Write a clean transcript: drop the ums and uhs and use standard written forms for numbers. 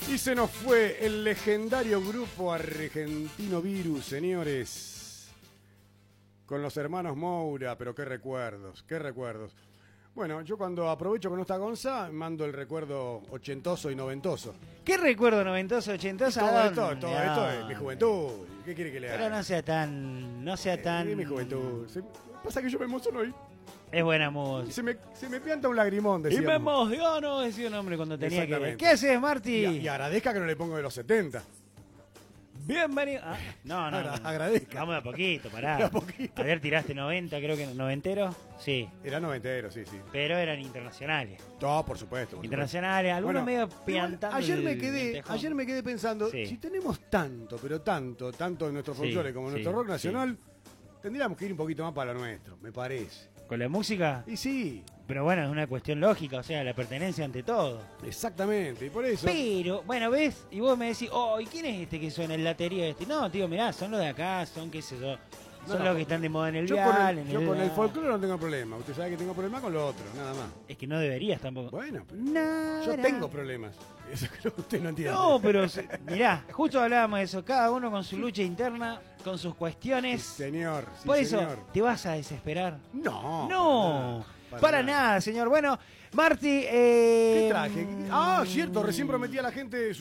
Y se nos fue el legendario grupo argentino Virus, señores. Con los hermanos Moura, pero qué recuerdos, qué recuerdos. Bueno, yo cuando aprovecho que no está Gonza, mando el recuerdo ochentoso y noventoso. ¿Qué recuerdo noventoso, ochentoso? Todo esto es mi juventud. ¿Qué quiere que le haga? Pero no sea tan... Es mi juventud. Pasa que yo me emociono y Es buena música. se me pianta un lagrimón, Y decíamos. me emociono, decía un hombre cuando tenía que... Exactamente. ¿Qué haces, Marti? Y agradezca que no le pongo de los 70. Bienvenido. Ah, no. Agradezca. Vamos de a poquito, pará. De a poquito. Ayer tiraste 90, creo que noventero. Sí. Era noventero, sí. Pero eran internacionales. No, por supuesto. Internacionales, algunos Bueno, medio piantando. ayer me quedé pensando, Sí. si tenemos tanto, pero tanto en nuestro folclore como en nuestro sí, rock nacional, tendríamos que ir un poquito más para lo nuestro, me parece. ¿Con la música? Y sí, Pero bueno, es una cuestión lógica, o sea, la pertenencia ante todo. exactamente, y por eso... Pero, bueno, ¿ves? Y vos me decís, oh, ¿y quién es este que suena el latería este? No, tío, mirá, son los de acá, son qué sé yo. Son No, los que están de moda en el yo vial, con el folclore no tengo problema, usted sabe que tengo problema con lo otro, nada más. Es que no deberías tampoco. Bueno, pero Nada. yo tengo problemas, eso creo que usted no entiende. No, pero mirá, justo hablábamos de eso, cada uno con su lucha interna, con sus cuestiones. Sí, señor, sí, Por eso, señor. ¿te vas a desesperar? No, Para nada, señor. Bueno, Marti, ¿Qué traje? Ah, cierto, recién prometí a la gente